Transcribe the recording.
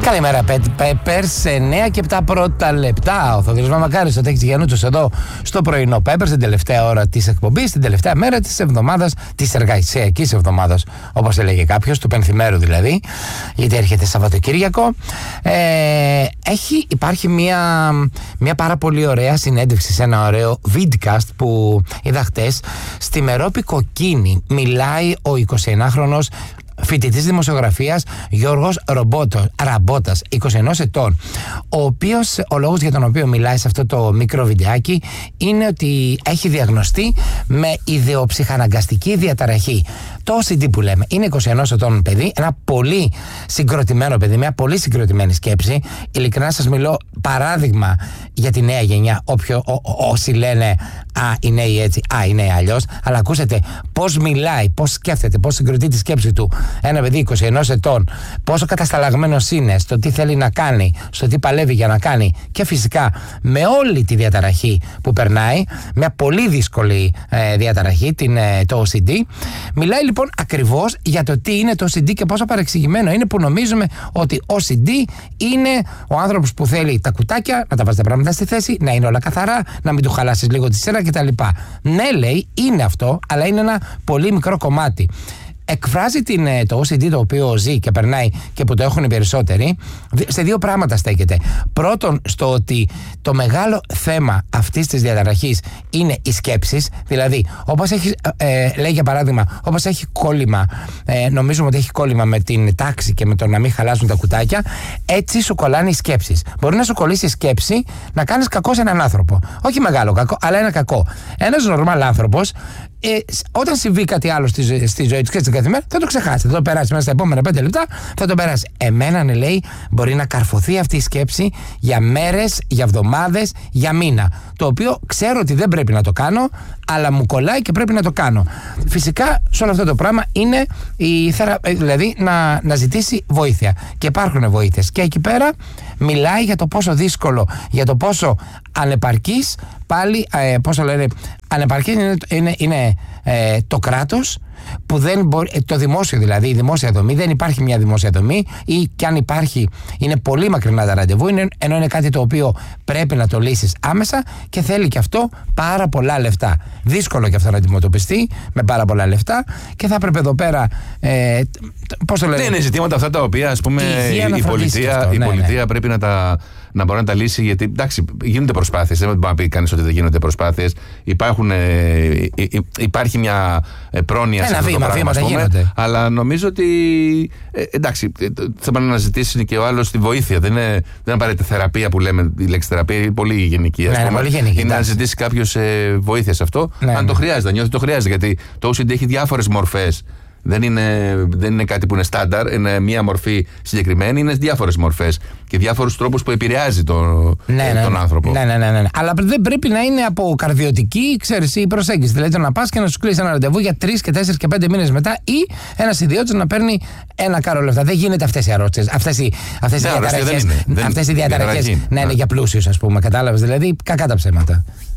Καλημέρα, Peppers, 9 και 7 πρώτα λεπτά. Ο Θοδωρής Μαμακάρης, ο Τέξης Γιαννούτσος εδώ στο πρωινό Peppers, την τελευταία ώρα της εκπομπής, την τελευταία μέρα της εβδομάδας, της εργασιακής εβδομάδας, όπως έλεγε κάποιος, του πενθημέρου δηλαδή, γιατί έρχεται Σαββατοκύριακο. Υπάρχει μια πάρα πολύ ωραία συνέντευξη σε ένα ωραίο vidcast που είδα χτες. Στη Μερόπη Κοκκίνη μιλάει ο 21χρονος φοιτητής δημοσιογραφίας Γιώργος Ραμπότας, 21 ετών, ο λόγος για τον οποίο μιλάει σε αυτό το μικρό βιντεάκι είναι ότι έχει διαγνωστεί με ιδεοψυχαναγκαστική διαταραχή. Το OCD που λέμε. Είναι 21 ετών παιδί, ένα πολύ συγκροτημένο παιδί, μια πολύ συγκροτημένη σκέψη. Ειλικρινά σας μιλώ, παράδειγμα για τη νέα γενιά. Όσοι λένε οι νέοι έτσι, οι νέοι αλλιώς. Αλλά ακούσετε πώς μιλάει, πώς σκέφτεται, πώς συγκροτεί τη σκέψη του ένα παιδί 21 ετών, πόσο κατασταλαγμένος είναι στο τι θέλει να κάνει, στο τι παλεύει για να κάνει, και φυσικά με όλη τη διαταραχή που περνάει, μια πολύ δύσκολη διαταραχή, το OCD. Μιλάει λοιπόν ακριβώς για το τι είναι το OCD και πόσο παρεξηγημένο είναι που νομίζουμε ότι OCD είναι ο άνθρωπος που θέλει τα κουτάκια, να τα βάζει τα πράγματα στη θέση, να είναι όλα καθαρά, να μην του χαλάσεις λίγο τη σειρά κτλ. Ναι, λέει, είναι αυτό, αλλά είναι ένα πολύ μικρό κομμάτι. Εκφράζει το OCD το οποίο ζει και περνάει και που το έχουν οι περισσότεροι σε δύο πράγματα στέκεται. Πρώτον, στο ότι το μεγάλο θέμα αυτής της διαταραχής είναι οι σκέψεις. Δηλαδή, όπως λέει για παράδειγμα, όπως έχει κόλλημα, νομίζουμε ότι έχει κόλλημα με την τάξη και με το να μην χαλάζουν τα κουτάκια, έτσι σου κολλάνε οι σκέψεις. Μπορεί να σου κολλήσει η σκέψη να κάνεις κακό σε έναν άνθρωπο. Όχι μεγάλο κακό, αλλά ένα κακό. Ένας νορμάλ άνθρωπος, όταν συμβεί κάτι άλλο στη ζωή του και στην καθημερινή, θα το ξεχάσει. Θα το περάσει μέσα στα επόμενα 5 λεπτά, θα το περάσει. Εμένα, λέει, μπορεί να καρφωθεί αυτή η σκέψη για μέρες, για εβδομάδες, για μήνα. Το οποίο ξέρω ότι δεν πρέπει να το κάνω, αλλά μου κολλάει και πρέπει να το κάνω. Φυσικά, σε όλο αυτό το πράγμα είναι δηλαδή να ζητήσει βοήθεια. Και υπάρχουν βοήθειες. Και εκεί πέρα μιλάει για το πόσο δύσκολο, για το πόσο ανεπαρκής, πάλι, πόσο λένε, ανεπαρκής είναι το κράτος, που δεν μπορεί, το δημόσιο δηλαδή, η δημόσια δομή, δεν υπάρχει μια δημόσια δομή, ή κι αν υπάρχει είναι πολύ μακρινά τα ραντεβού, ενώ είναι κάτι το οποίο πρέπει να το λύσεις άμεσα και θέλει και αυτό πάρα πολλά λεφτά. Δύσκολο και αυτό να αντιμετωπιστεί με πάρα πολλά λεφτά, και θα έπρεπε εδώ πέρα πώς το λένε. Ναι, είναι ζητήματα αυτά τα οποία, ας πούμε, η πολιτεία πρέπει να μπορεί να τα λύσει, γιατί εντάξει, γίνονται προσπάθειες. Δεν μπορεί να πει κανείς ότι δεν γίνονται προσπάθειες. Υπάρχει μια πρόνοια σε αυτό το πράγμα, ας πούμε, αλλά νομίζω ότι εντάξει, θα πρέπει να ζητήσει και ο άλλος τη βοήθεια. Δεν είναι απαραίτητα θεραπεία που λέμε, η λέξη θεραπεία είναι πολύ γενική. Είναι να ζητήσει κάποιος βοήθεια σε αυτό, αν το χρειάζεται, να νιώθει το χρειάζεται. Γιατί το OCD έχει διάφορες μορφές. Δεν είναι κάτι που είναι στάνταρ, είναι μία μορφή συγκεκριμένη, είναι διάφορες μορφές και διάφορους τρόπους που επηρεάζει τον άνθρωπο. Ναι. Αλλά δεν πρέπει να είναι από καρδιωτική, ξέρεις, η προσέγγιση. Δηλαδή το να πας και να σου κλείσει ένα ραντεβού για 3 και 4 και 5 μήνες μετά, ή ένας ιδιώτης να παίρνει ένα κάρο λεφτά. Δεν γίνεται αυτές οι αρρώστιες, αυτές οι διαταραχές. Να είναι για πλούσιους, ας πούμε. Κατάλαβες, δηλαδή κακά τα ψέματα.